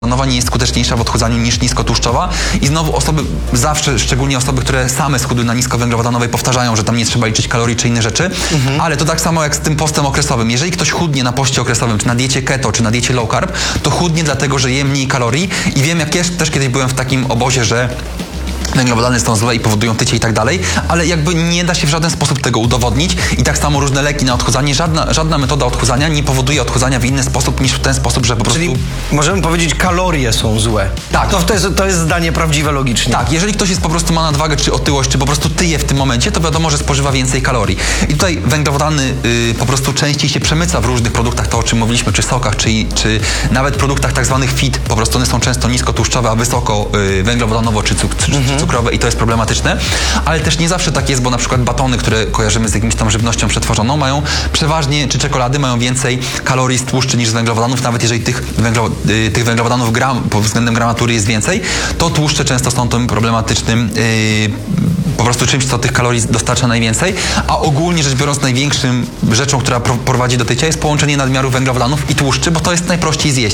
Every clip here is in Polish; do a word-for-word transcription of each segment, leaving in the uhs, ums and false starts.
Nowa nie jest skuteczniejsza w odchudzaniu niż niskotłuszczowa i znowu osoby, zawsze, szczególnie osoby, które same schudły na niskowęglowodanowej, powtarzają, że tam nie trzeba liczyć kalorii czy inne rzeczy, mhm. ale to tak samo jak z tym postem okresowym. Jeżeli ktoś chudnie na poście okresowym, czy na diecie keto, czy na diecie low carb, to chudnie dlatego, że je mniej kalorii i wiem, jak jest, też kiedyś byłem w takim obozie, że węglowodany są złe i powodują tycie i tak dalej, ale jakby nie da się w żaden sposób tego udowodnić i tak samo różne leki na odchudzanie, żadna, żadna metoda odchudzania nie powoduje odchudzania w inny sposób niż w ten sposób, że po prostu... Czyli możemy powiedzieć, kalorie są złe. Tak. To, to, jest, to jest zdanie prawdziwe logicznie. Tak, jeżeli ktoś jest po prostu ma nadwagę, czy otyłość, czy po prostu tyje w tym momencie, to wiadomo, że spożywa więcej kalorii. I tutaj węglowodany yy, po prostu częściej się przemyca w różnych produktach, to o czym mówiliśmy, czy sokach, czy, czy nawet produktach tak zwanych fit, po prostu one są często niskotłuszczowe, a wysoko yy, węglowodanowo, czy, cuk czy, mhm. czy cukrowe i to jest problematyczne, ale też nie zawsze tak jest, bo na przykład batony, które kojarzymy z jakimś tam żywnością przetworzoną, mają przeważnie, czy czekolady mają więcej kalorii z tłuszczy niż z węglowodanów, nawet jeżeli tych, węglo, y, tych węglowodanów gram, pod względem gramatury jest więcej, to tłuszcze często są tym problematycznym y, po prostu czymś, co tych kalorii dostarcza najwięcej, a ogólnie rzecz biorąc największym rzeczą, która prowadzi do tycia, jest połączenie nadmiaru węglowodanów i tłuszczy, bo to jest najprościej zjeść.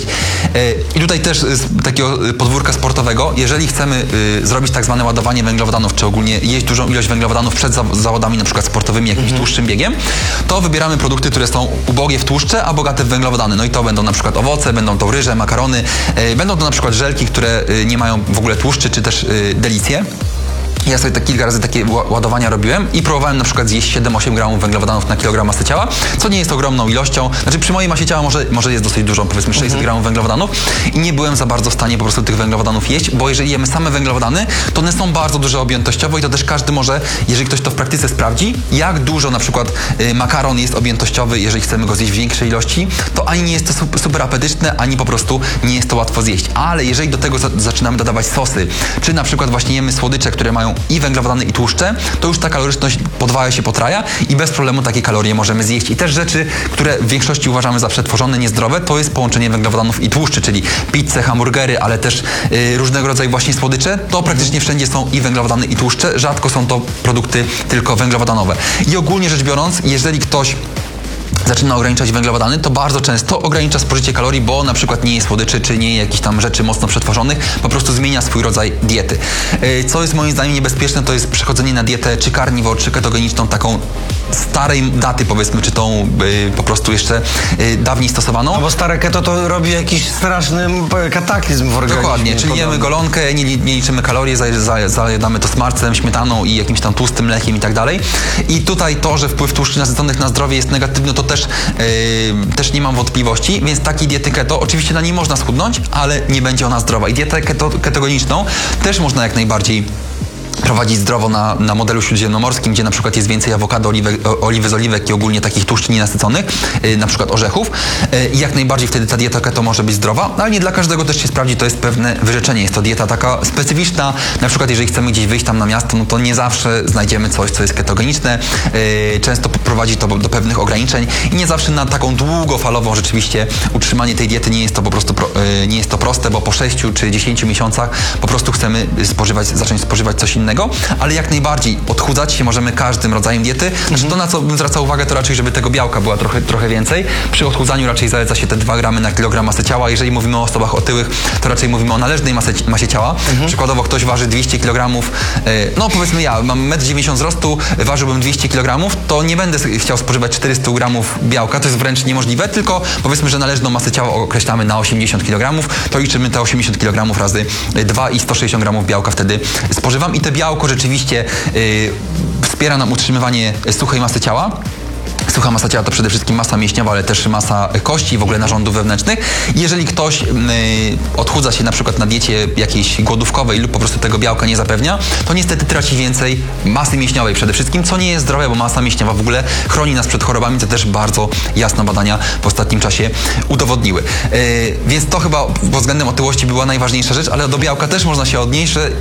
I tutaj też z takiego podwórka sportowego, jeżeli chcemy zrobić tak zwane ładowanie węglowodanów, czy ogólnie jeść dużą ilość węglowodanów przed zawodami na przykład sportowymi, jakimś mm-hmm. tłuszczym biegiem, to wybieramy produkty, które są ubogie w tłuszcze, a bogate w węglowodany. No i to będą na przykład owoce, będą to ryże, makarony, będą to na przykład żelki, które nie mają w ogóle tłuszczy, czy też delicje. Ja sobie tak kilka razy takie ładowania robiłem i próbowałem na przykład zjeść siedem osiem gramów węglowodanów na kilogram masy ciała, co nie jest ogromną ilością. Znaczy przy mojej masie ciała może, może jest dosyć dużą, powiedzmy sześćset mhm. gramów węglowodanów i nie byłem za bardzo w stanie po prostu tych węglowodanów jeść, bo jeżeli jemy same węglowodany, to one są bardzo duże objętościowo i to też każdy może, jeżeli ktoś to w praktyce sprawdzi, jak dużo na przykład y, makaron jest objętościowy, jeżeli chcemy go zjeść w większej ilości, to ani nie jest to super apetyczne, ani po prostu nie jest to łatwo zjeść. Ale jeżeli do tego za zaczynamy dodawać sosy, czy na przykład właśnie jemy słodycze, które mają i węglowodany i tłuszcze, to już ta kaloryczność podwaja się, potraja i bez problemu takie kalorie możemy zjeść. I też rzeczy, które w większości uważamy za przetworzone, niezdrowe, to jest połączenie węglowodanów i tłuszczy, czyli pizze, hamburgery, ale też yy, różnego rodzaju właśnie słodycze, to praktycznie wszędzie są i węglowodany i tłuszcze, rzadko są to produkty tylko węglowodanowe. I ogólnie rzecz biorąc, jeżeli ktoś zaczyna ograniczać węglowodany, to bardzo często ogranicza spożycie kalorii, bo na przykład nie je słodyczy, czy nie je jakichś tam rzeczy mocno przetworzonych, po prostu zmienia swój rodzaj diety. Co jest moim zdaniem niebezpieczne, to jest przechodzenie na dietę czy carnivore, czy ketogeniczną, taką starej daty powiedzmy, czy tą y, po prostu jeszcze y, dawniej stosowaną. No bo stare keto to robi jakiś straszny kataklizm w organizmie. Dokładnie, czyli podobno. Jemy golonkę, nie, nie liczymy kalorie, zajadamy to smarcem, śmietaną i jakimś tam tłustym mlekiem i tak dalej. I tutaj to, że wpływ tłuszczy nasyconych na zdrowie jest negatywny, to też, yy, też nie mam wątpliwości, więc takiej diety keto, oczywiście na niej można schudnąć, ale nie będzie ona zdrowa. I dietę keto, ketogeniczną też można jak najbardziej prowadzić zdrowo na, na modelu śródziemnomorskim, gdzie na przykład jest więcej awokado, oliwy, oliwy z oliwek i ogólnie takich tłuszczy nienasyconych, yy, na przykład orzechów. Yy, I jak najbardziej wtedy ta dieta keto może być zdrowa, ale nie dla każdego też się sprawdzi, to jest pewne wyrzeczenie. Jest to dieta taka specyficzna, na przykład jeżeli chcemy gdzieś wyjść tam na miasto, no to nie zawsze znajdziemy coś, co jest ketogeniczne. Yy, często prowadzi to do pewnych ograniczeń i nie zawsze na taką długofalową rzeczywiście utrzymanie tej diety nie jest to po prostu pro, yy, nie jest to proste, bo po sześciu czy dziesięciu miesiącach po prostu chcemy spożywać, zacząć spożywać coś innego. Ale jak najbardziej odchudzać się możemy każdym rodzajem diety. Znaczy to, na co bym zwracał uwagę, to raczej, żeby tego białka była trochę, trochę więcej. Przy odchudzaniu raczej zaleca się te dwa gramy na kilogram masy ciała. Jeżeli mówimy o osobach otyłych, to raczej mówimy o należnej masie, masie ciała. Mhm. Przykładowo ktoś waży dwieście kilogramów, no powiedzmy ja mam metr dziewięćdziesiąt wzrostu, ważyłbym dwieście kilogramów, to nie będę chciał spożywać czterysta gramów białka, to jest wręcz niemożliwe, tylko powiedzmy, że należną masę ciała określamy na osiemdziesiąt kilogramów, to liczymy te osiemdziesiąt kilogramów razy dwa i sto sześćdziesiąt gramów białka wtedy spożywam i te białko rzeczywiście yy, wspiera nam utrzymywanie suchej masy ciała. Sucha masa ciała to przede wszystkim masa mięśniowa, ale też masa kości i w ogóle narządów wewnętrznych. Jeżeli ktoś yy, odchudza się na przykład na diecie jakiejś głodówkowej lub po prostu tego białka nie zapewnia, to niestety traci więcej masy mięśniowej przede wszystkim, co nie jest zdrowe, bo masa mięśniowa w ogóle chroni nas przed chorobami, to też bardzo jasno badania w ostatnim czasie udowodniły. Yy, więc to chyba pod względem otyłości była najważniejsza rzecz, ale do białka też można się odnieść, że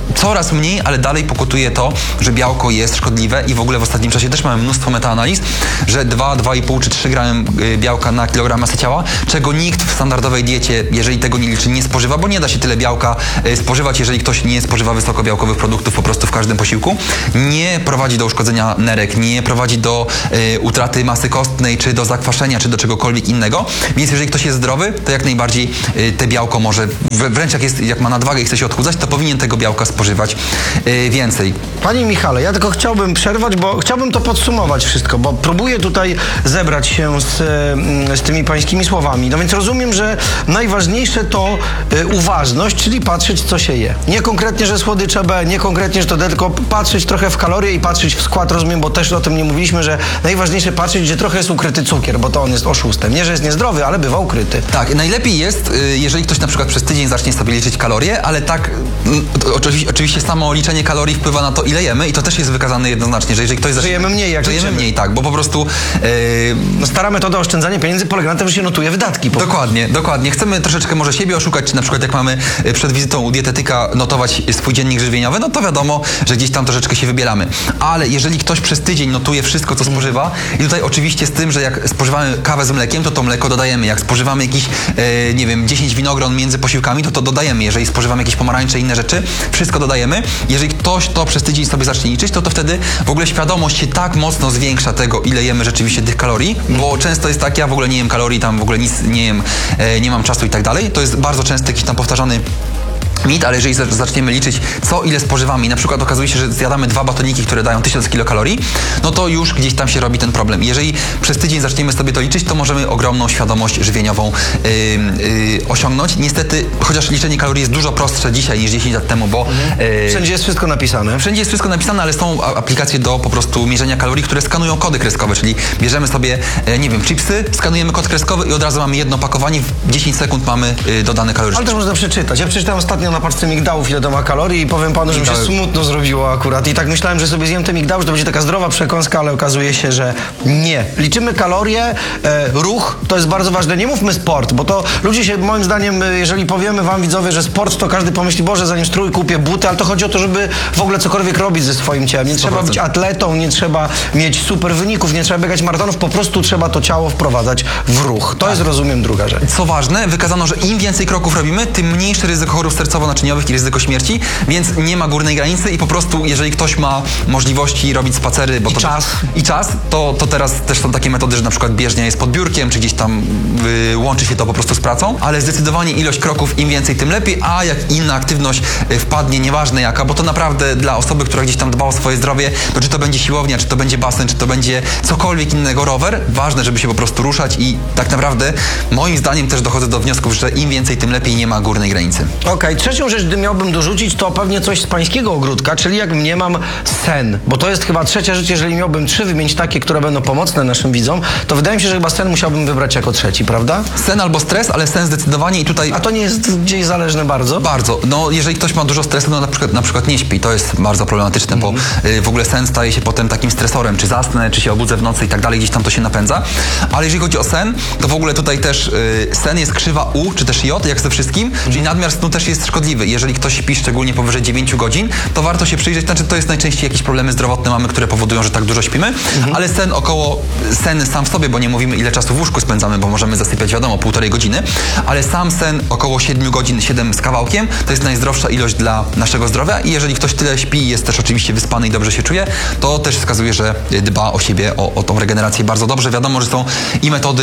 coraz mniej, ale dalej pokutuje to, że białko jest szkodliwe i w ogóle w ostatnim czasie też mamy mnóstwo metaanaliz, że dwa, dwa i pół czy trzy gramy białka na kilogram masy ciała, czego nikt w standardowej diecie, jeżeli tego nie liczy, nie spożywa, bo nie da się tyle białka spożywać, jeżeli ktoś nie spożywa wysokobiałkowych produktów po prostu w każdym posiłku. Nie prowadzi do uszkodzenia nerek, nie prowadzi do y, utraty masy kostnej, czy do zakwaszenia, czy do czegokolwiek innego. Więc jeżeli ktoś jest zdrowy, to jak najbardziej y, te białko może, wręcz jak, jest, jak ma nadwagę i chce się odchudzać, to powinien tego białka spożywać y, więcej. Panie Michale, ja tylko chciałbym przerwać, bo chciałbym to podsumować wszystko, bo próbuję tutaj zebrać się z, z tymi pańskimi słowami. No więc rozumiem, że najważniejsze to y, uważność, czyli patrzeć, co się je. Nie konkretnie, że słodycze B, nie konkretnie, że to D, tylko patrzeć trochę w kalorie i patrzeć w skład, rozumiem, bo też o tym nie mówiliśmy, że najważniejsze patrzeć, gdzie trochę jest ukryty cukier, bo to on jest oszustem. Nie, że jest niezdrowy, ale bywa ukryty. Tak, najlepiej jest, y, jeżeli ktoś na przykład przez tydzień zacznie sobie liczyć kalorie, ale tak, y, oczywiście, oczywiście samo liczenie kalorii wpływa na to, ile jemy i to też jest wykazane jednoznacznie, że jeżeli ktoś zacznie... Żyjemy mniej, jak Żyjemy liczymy. mniej, tak, bo po prostu... Y, No stara metoda oszczędzania pieniędzy polega na tym, że się notuje wydatki. Po Dokładnie, dokładnie. Chcemy troszeczkę może siebie oszukać, czy na przykład jak mamy y, przed wizytą u dietetyka notować swój dziennik żywieniowy, no to wiadomo, że gdzieś tam troszeczkę się wybieramy. Ale jeżeli ktoś przez tydzień notuje wszystko, co spożywa i tutaj oczywiście z tym, że jak spożywamy kawę z mlekiem, to to mleko dodajemy. Jak spożywamy jakiś, e, nie wiem, dziesięć winogron między posiłkami, to to dodajemy. Jeżeli spożywamy jakieś pomarańcze i inne rzeczy, wszystko dodajemy. Jeżeli ktoś to przez tydzień sobie zacznie liczyć, to to wtedy w ogóle świadomość się tak mocno zwiększa tego, ile jemy rzeczywiście tych kalorii, bo często jest tak, ja w ogóle nie jem kalorii, tam w ogóle nic nie jem, e, nie mam czasu i tak dalej. To jest bardzo często jakiś tam powtarzany mit, ale jeżeli zaczniemy liczyć, co ile spożywamy i na przykład okazuje się, że zjadamy dwa batoniki, które dają tysiąc kilokalorii, no to już gdzieś tam się robi ten problem. Jeżeli przez tydzień zaczniemy sobie to liczyć, to możemy ogromną świadomość żywieniową yy, yy, osiągnąć. Niestety, chociaż liczenie kalorii jest dużo prostsze dzisiaj niż dziesięć lat temu, bo... Yy, Wszędzie jest wszystko napisane. Wszędzie jest wszystko napisane, ale są aplikacje do po prostu mierzenia kalorii, które skanują kody kreskowe, czyli bierzemy sobie, nie wiem, chipsy, skanujemy kod kreskowy i od razu mamy jedno pakowanie, w dziesięć sekund mamy dodane kalorie. Ale też można przeczytać. Ja przeczytałem ostatnio na paczce migdałów, ile to ma kalorii i powiem panu, że mi się Migdały. smutno zrobiło akurat. I tak myślałem, że sobie zjem te migdały, że to będzie taka zdrowa przekąska, ale okazuje się, że nie. Liczymy kalorie, e, ruch, to jest bardzo ważne. Nie mówmy sport, bo to ludzie się, moim zdaniem, jeżeli powiemy wam widzowie, że sport, to każdy pomyśli, Boże, zanim strój kupię buty, ale to chodzi o to, żeby w ogóle cokolwiek robić ze swoim ciałem. Nie trzeba być atletą, nie trzeba mieć super wyników, nie trzeba biegać maratonów, po prostu trzeba to ciało wprowadzać w ruch. To jest, rozumiem, druga rzecz. Co ważne, wykazano, że im więcej kroków robimy, tym mniejsze ryzyko chorób sercowo-naczyniowych i ryzyko śmierci, więc nie ma górnej granicy i po prostu, jeżeli ktoś ma możliwości robić spacery, bo I to czas. i czas, to, to teraz też są takie metody, że na przykład bieżnia jest pod biurkiem, czy gdzieś tam y, łączy się to po prostu z pracą, ale zdecydowanie ilość kroków, im więcej, tym lepiej, a jak inna aktywność y, wpadnie, nieważne jaka, bo to naprawdę dla osoby, która gdzieś tam dba o swoje zdrowie, to czy to będzie siłownia, czy to będzie basen, czy to będzie cokolwiek innego, rower, ważne, żeby się po prostu ruszać i tak naprawdę moim zdaniem też dochodzę do wniosków, że im więcej, tym lepiej, nie ma górnej granicy. Okej, okay. Trzecią rzecz, gdy miałbym dorzucić, to pewnie coś z pańskiego ogródka, czyli jak mniemam sen, bo to jest chyba trzecia rzecz, jeżeli miałbym trzy wymienić takie, które będą pomocne naszym widzom, to wydaje mi się, że chyba sen musiałbym wybrać jako trzeci, prawda? Sen albo stres, ale sen zdecydowanie i tutaj... A to nie jest gdzieś zależne bardzo? Bardzo. No, jeżeli ktoś ma dużo stresu, no na przykład, na przykład nie śpi, to jest bardzo problematyczne, mm. bo y, w ogóle sen staje się potem takim stresorem, czy zasnę, czy się obudzę w nocy i tak dalej, gdzieś tam to się napędza. Ale jeżeli chodzi o sen, to w ogóle tutaj też y, sen jest krzywa U, czy też J, jak ze wszystkim, mm. czyli nadmiar snu też jest szkodliwy. Jeżeli ktoś śpi szczególnie powyżej dziewięć godzin, to warto się przyjrzeć, znaczy to jest najczęściej jakieś problemy zdrowotne mamy, które powodują, że tak dużo śpimy, mm. ale sen około, sen sam w sobie, bo nie mówimy ile czasu w łóżku spędzamy, bo możemy zasypiać wiadomo półtorej godziny, ale sam sen około siedem godzin, siedem z kawałkiem, to jest najzdrowsza ilość dla naszego zdrowia i jeżeli ktoś tyle śpi i jest też oczywiście wyspany i dobrze się czuje, to też wskazuje, że dba o siebie, o, o tą regenerację bardzo dobrze. Wiadomo, że są i metody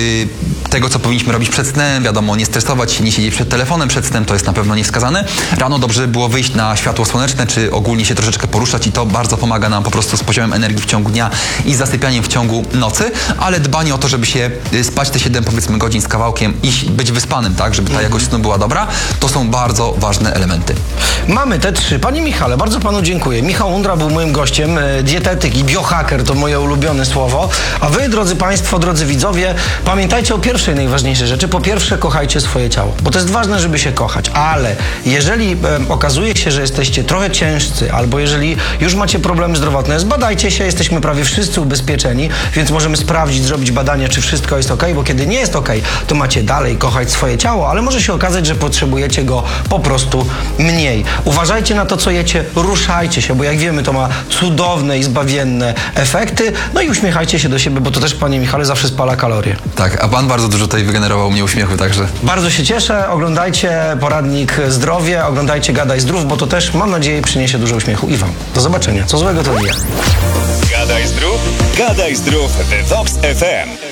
yy, tego, co powinniśmy robić przed snem, wiadomo, nie stresować się, nie siedzieć przed telefonem przed snem, to jest na pewno niewskazane. Rano dobrze by było wyjść na światło słoneczne, czy ogólnie się troszeczkę poruszać i to bardzo pomaga nam po prostu z poziomem energii w ciągu dnia i z zasypianiem w ciągu nocy, ale dbanie o to, żeby się spać te siedem powiedzmy godzin z kawałkiem i być wyspanym, tak, żeby ta jakość snu była dobra, to są bardzo ważne elementy. Mamy te trzy. Panie Michale, bardzo panu dziękuję. Michał Undra był moim gościem, dietetyk i biohacker to moje ulubione słowo, a wy, drodzy państwo, drodzy widzowie, pamiętajcie o pierwszej najważniejszej rzeczy. Po pierwsze, kochajcie swoje ciało, bo to jest ważne, żeby się kochać, ale ale jeżeli e, okazuje się, że jesteście trochę ciężcy, albo jeżeli już macie problemy zdrowotne, zbadajcie się, jesteśmy prawie wszyscy ubezpieczeni, więc możemy sprawdzić, zrobić badania, czy wszystko jest ok, bo kiedy nie jest ok, to macie dalej kochać swoje ciało, ale może się okazać, że potrzebujecie go po prostu mniej. Uważajcie na to, co jecie, ruszajcie się, bo jak wiemy, to ma cudowne i zbawienne efekty, no i uśmiechajcie się do siebie, bo to też, panie Michale, zawsze spala kalorie. Tak, a pan bardzo dużo tutaj wygenerował mnie uśmiechu, także... Bardzo się cieszę, oglądajcie poradnik Zdrowie, oglądajcie Gadaj Zdrów, bo to też, mam nadzieję, przyniesie dużo uśmiechu i wam. Do zobaczenia. Co złego to nie ja. Gadaj Zdrów, Gadaj Zdrów w Vox F M.